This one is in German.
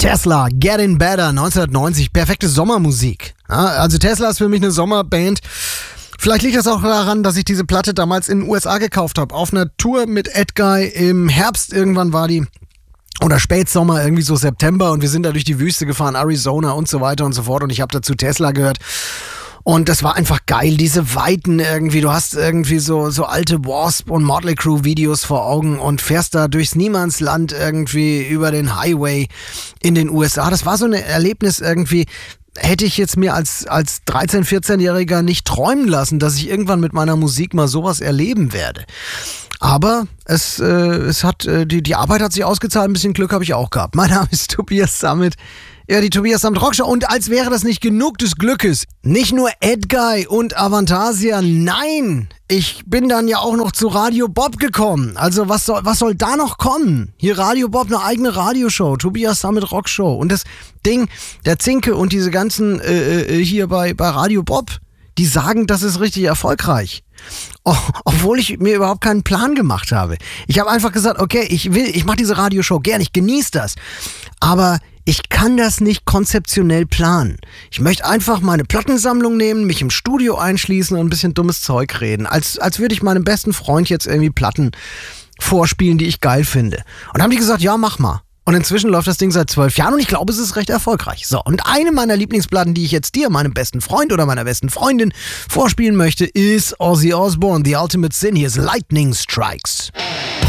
Tesla, Getting Better, 1990, perfekte Sommermusik. Ja, also Tesla ist für mich eine Sommerband. Vielleicht liegt das auch daran, dass ich diese Platte damals in den USA gekauft habe. Auf einer Tour mit Edguy im Herbst irgendwann war die. Oder Spätsommer, irgendwie so September. Und wir sind da durch die Wüste gefahren, Arizona und so weiter und so fort. Und ich habe dazu Tesla gehört. Und das war einfach geil, diese Weiten irgendwie. Du hast irgendwie so alte Wasp- und Motley Crue-Videos vor Augen und fährst da durchs Niemandsland irgendwie über den Highway in den USA. Das war so ein Erlebnis irgendwie, hätte ich jetzt mir als 13-, 14-Jähriger nicht träumen lassen, dass ich irgendwann mit meiner Musik mal sowas erleben werde. Aber es hat die Arbeit hat sich ausgezahlt, ein bisschen Glück habe ich auch gehabt. Mein Name ist Tobias Sammet. Ja, die Tobias Sammet Rockshow. Und als wäre das nicht genug des Glückes, nicht nur Edguy und Avantasia, nein, ich bin dann ja auch noch zu Radio Bob gekommen. Also was soll da noch kommen? Hier Radio Bob, eine eigene Radioshow, Tobias Sammet Rockshow. Und das Ding, der Zinke und diese ganzen hier bei Radio Bob, die sagen, das ist richtig erfolgreich. Obwohl ich mir überhaupt keinen Plan gemacht habe. Ich habe einfach gesagt, okay, ich mache diese Radioshow gern, ich genieße das. Aber ich kann das nicht konzeptionell planen. Ich möchte einfach meine Plattensammlung nehmen, mich im Studio einschließen und ein bisschen dummes Zeug reden. Als würde ich meinem besten Freund jetzt irgendwie Platten vorspielen, die ich geil finde. Und dann haben die gesagt, ja, mach mal. Und inzwischen läuft das Ding seit 12 Jahren und ich glaube, es ist recht erfolgreich. So, und eine meiner Lieblingsplatten, die ich jetzt dir, meinem besten Freund oder meiner besten Freundin vorspielen möchte, ist Ozzy Osbourne, The Ultimate Sin. Hier ist Lightning Strikes.